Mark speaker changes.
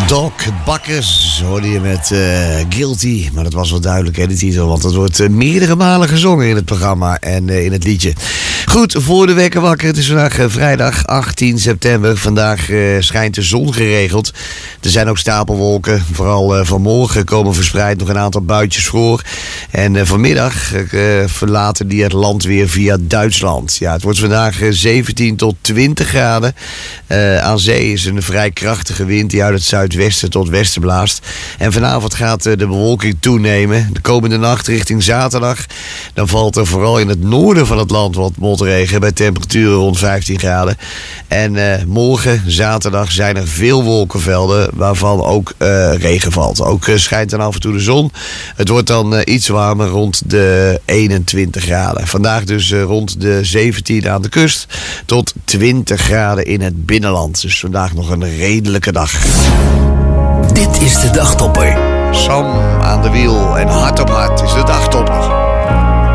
Speaker 1: Doc Bakkers hoorde je met Guilty. Maar dat was wel duidelijk, hè, de titel. Want dat wordt meerdere malen gezongen in het programma en in het liedje. Goed, voor de wekker wakker. Het is vandaag vrijdag 18 september. Vandaag schijnt de zon geregeld. Er zijn ook stapelwolken. Vooral vanmorgen komen verspreid nog een aantal buitjes voor. En vanmiddag verlaten die het land weer via Duitsland. Ja, het wordt vandaag 17 tot 20 graden. Aan zee is een vrij krachtige wind die uit het zuidwesten tot westen blaast. En vanavond gaat de bewolking toenemen. De komende nacht richting zaterdag. Dan valt er vooral in het noorden van het land wat motregen bij temperaturen rond 15 graden. En morgen, zaterdag, zijn er veel wolkenvelden waarvan ook regen valt. Ook schijnt dan af en toe de zon. Het wordt dan iets warmer rond de 21 graden. Vandaag dus rond de 17 aan de kust tot 20 graden in het binnenland. Dus vandaag nog een redelijke dag.
Speaker 2: Dit is de Dagtopper.
Speaker 1: Sam aan de wiel en hart op hart is de dag.